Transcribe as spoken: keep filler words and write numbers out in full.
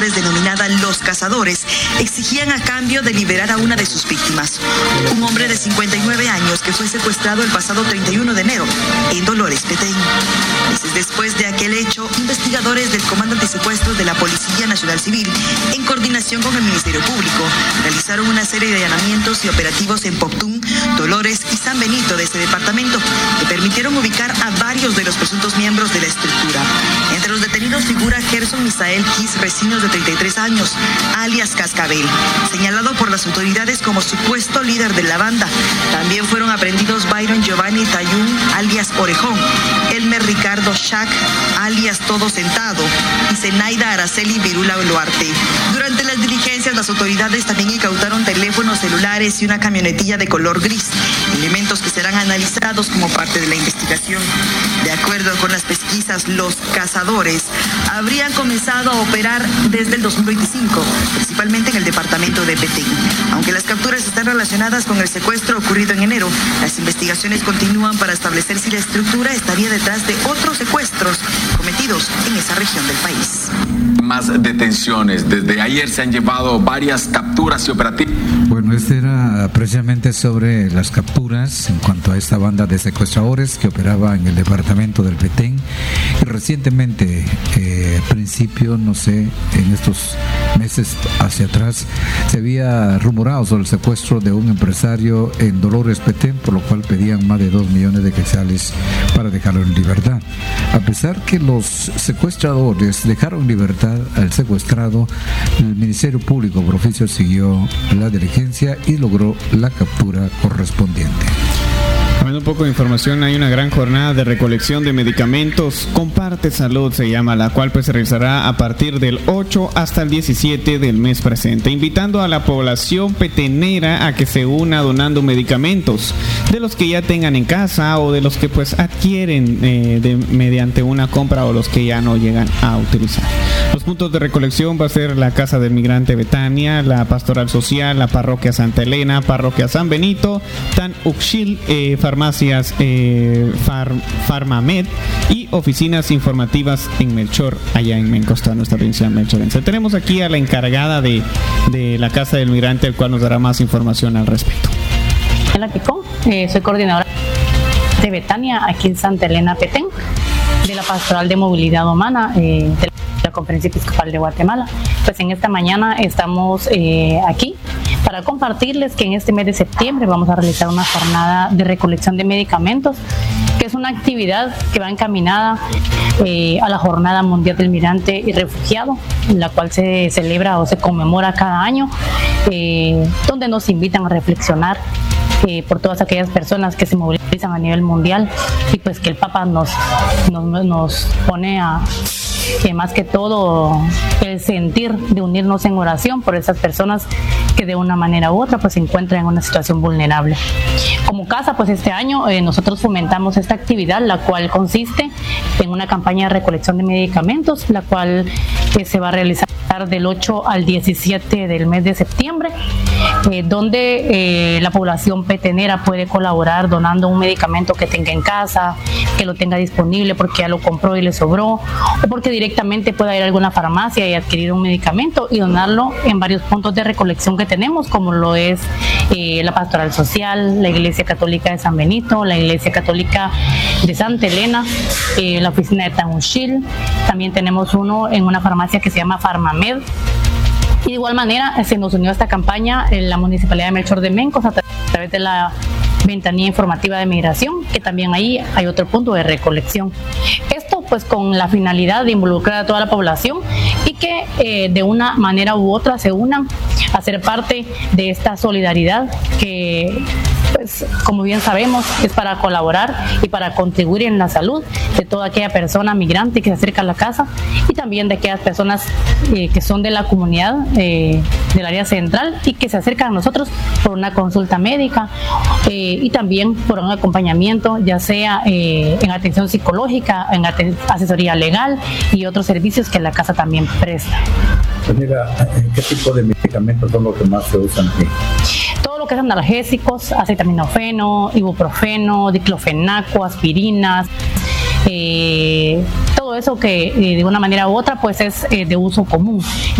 investigadores denominada Los Cazadores exigían a cambio de liberar a una de sus víctimas, un hombre de cincuenta y nueve años que fue secuestrado el pasado treinta y uno de enero en Dolores Petén. Meses después de aquel hecho, investigadores del Comando Antisecuestros de la Policía Nacional Civil, en coordinación con el Ministerio Público, realizaron una serie de allanamientos y operativos en Poctún, Dolores y San Benito de este departamento, que permitieron ubicar a varios de los presuntos miembros de la estructura. Entre los detenidos figura Gerson Misael Kiss Recinos, de treinta y tres años, alias Cascabel, señalado por las autoridades como supuesto líder de la banda. También fueron aprendidos Byron Giovanni Tayún, alias Orejón, Elmer Ricardo Shack, alias Todo Sentado, y Zenaida Araceli Virula Boluarte. Durante las diligencias, las autoridades también incautaron teléfonos celulares y una camionetilla de color gris, elementos que serán analizados como parte de la investigación. De acuerdo con las pesquisas, los cazadores habrían comenzado a operar desde el dos mil veinticinco, principalmente en el departamento de Petén. Aunque las capturas están relacionadas con el secuestro ocurrido en enero, las investigaciones continúan para establecer si la estructura estaría detrás de otros secuestros cometidos en esa región del país. Más detenciones. Desde ayer se han llevado varias capturas y operativos. Bueno, este era precisamente sobre las capturas en cuanto a esta banda de secuestradores que operaba en el departamento del Petén. Y recientemente, eh, al principio, no sé, en estos meses hacia atrás, se había rumorado sobre el secuestro de un empresario en Dolores Petén, por lo cual pedían más de dos millones de quetzales para dejarlo en libertad. A pesar que los secuestradores dejaron en libertad al secuestrado, el Ministerio Público por oficio siguió la diligencia y logró la captura correspondiente. Cambiando un poco de información, hay una gran jornada de recolección de medicamentos. Comparte Salud se llama, la cual pues se realizará a partir del ocho hasta el diecisiete del mes presente, invitando a la población petenera a que se una donando medicamentos de los que ya tengan en casa o de los que pues adquieren eh, de, mediante una compra o los que ya no llegan a utilizar. Los puntos de recolección va a ser la Casa del Migrante Betania, la Pastoral Social, la Parroquia Santa Elena, Parroquia San Benito, Tan Uxil, eh, farmacias eh, Far, Farmamed y oficinas informativas en Melchor, allá en Mencosta, nuestra provincia melchorense. Tenemos aquí a la encargada de, de la Casa del Migrante, el cual nos dará más información al respecto. Hola, Picón, eh, soy coordinadora de Betania aquí en Santa Elena Petén, de la Pastoral de Movilidad Humana eh, de la Conferencia Episcopal de Guatemala. Pues en esta mañana estamos eh, aquí para compartirles que en este mes de septiembre vamos a realizar una jornada de recolección de medicamentos, que es una actividad que va encaminada eh, a la Jornada Mundial del Migrante y Refugiado, la cual se celebra o se conmemora cada año, eh, donde nos invitan a reflexionar Eh, por todas aquellas personas que se movilizan a nivel mundial, y pues que el Papa nos, nos, nos pone a que más que todo el sentir de unirnos en oración por esas personas que de una manera u otra pues se encuentran en una situación vulnerable. Como casa, pues este año eh, nosotros fomentamos esta actividad, la cual consiste en una campaña de recolección de medicamentos, la cual eh, se va a realizar del ocho al diecisiete del mes de septiembre, eh, donde eh, la población petenera puede colaborar donando un medicamento que tenga en casa, que lo tenga disponible porque ya lo compró y le sobró, o porque directamente pueda ir a alguna farmacia y adquirir un medicamento y donarlo en varios puntos de recolección que tenemos, como lo es eh, la Pastoral Social, la Iglesia Católica de San Benito, la Iglesia Católica de Santa Elena, eh, la oficina de Tanushil. También tenemos uno en una farmacia que se llama Farmamed. Y de igual manera se nos unió a esta campaña en la Municipalidad de Melchor de Mencos a través de la ventanilla informativa de migración, que también ahí hay otro punto de recolección. Esto pues con la finalidad de involucrar a toda la población y que eh, de una manera u otra se unan a ser parte de esta solidaridad que, pues como bien sabemos, es para colaborar y para contribuir en la salud de toda aquella persona migrante que se acerca a la casa, y también de aquellas personas eh, que son de la comunidad eh, del área central y que se acercan a nosotros por una consulta médica eh, y también por un acompañamiento, ya sea eh, en atención psicológica, en aten- asesoría legal y otros servicios que la casa también presta. Mira, ¿qué tipo de medicamentos son los que más se usan aquí? Todo lo que es analgésicos, acetaminofeno, ibuprofeno, diclofenaco, aspirinas, eh, todo eso que eh, de una manera u otra pues es eh, de uso común.